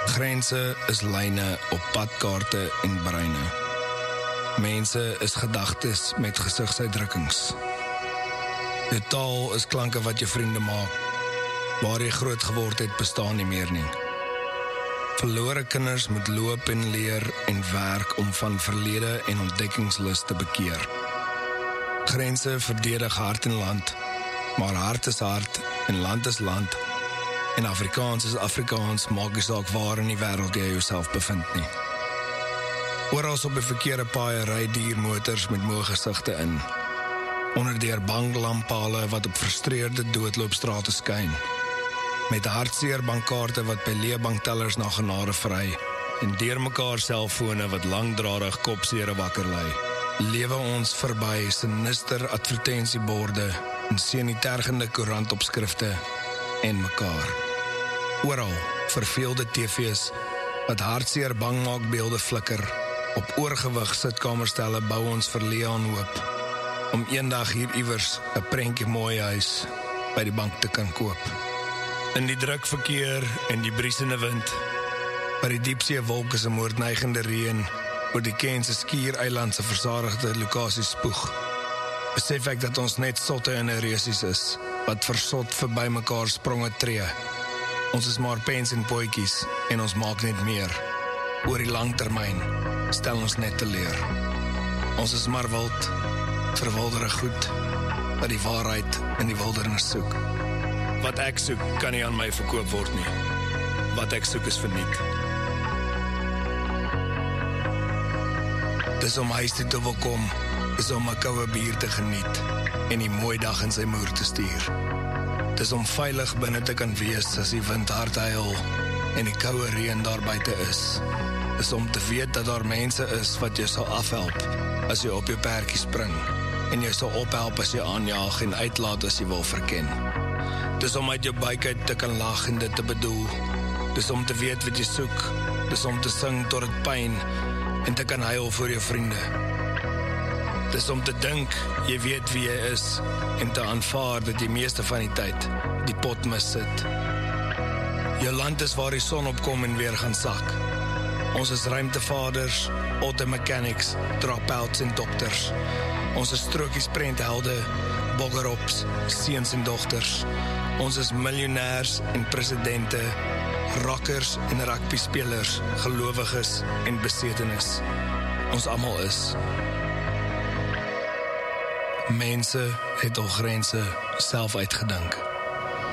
Grense is lyne op padkaarte en breine. Mense is gedagtes met gesigsuitdrukkings. Jou taal is klanke wat jou vriende maak. Waar jy groot geword het, bestaan nie meer nie. Verlore kinders moet loop en leer en werk om van verlede en ontdekkingslus te bekeer. Grense verdedig hart en land, maar hart is hart en land is land. En Afrikaans is Afrikaans, maak nie saak waar in die wêreld jy jouself bevind nie. Oral op die verkeerde paaie ry diermotors met moe gesigte in. Onderdeur banklamppale wat op frustreerde doodloopstrate skyn. Met hartseer bankkaarte wat by leebanktellers na genade vry. En deur mekaar selfone wat langdradig kopseere wakker lei. Lewe ons verby sinister advertentieborde en senitergende koerantopskrifte en mekaar. Oral verveelde TV's wat hartseer bangmaakbeelde flikker. Op oorgewig sitkamerstelle bou ons verleë aan hoop om eendag hier iewers 'n prentjie mooi huis by die bank te kan koop. In die drukverkeer en die briesende wind, by die diepsee wolke se moordneigende reën oor die Kense skiereiland se versadigde lokasies spoeg, besef ek dat ons net sotte in 'n reusies is, wat versot verby mekaar spronge tree. Ons is maar pens en potjies en ons maak net meer. Oor die langtermyn stel ons net te leer. Ons is maar wild, verwilderde goed, wat die waarheid in die wildernis soek. Wat ek soek kan nie aan my verkoop word nie. Wat ek soek is verniet. Dis om huis toe te wil kom, dis om 'n koue bier te geniet en die mooi dag in sy moer te stuur. Dis om veilig binne te kan wees as die wind hard huil en die koue reën daar buite is. Dis om te weet dat daar mense is wat jou sal afhelp as jy op jou perdjie spring en jou sal ophelp as jy aanjaag en uitlaat as jy wil verken. Dis om uit jou buik uit te kan lag en dit te bedoel. Dis om te weet wat jy soek. Dis om te sing tot dit pyn en te kan huil vir jou vriende. Dis om te dink jy weet wie jy is en te aanvaar dat jy meeste van die tyd die pot mis sit. Jou land is waar die son opkom en weer gaan sak. Ons is ruimtevaders, automechanics, dropouts en dokters. Ons is strokies prenthelde, boggerops, seuns en dogters. Ons is miljonêers en presidente, rockers en rugbyspelers, gelowiges en besetenis. Ons almal is. Mense het al grense self uitgedink.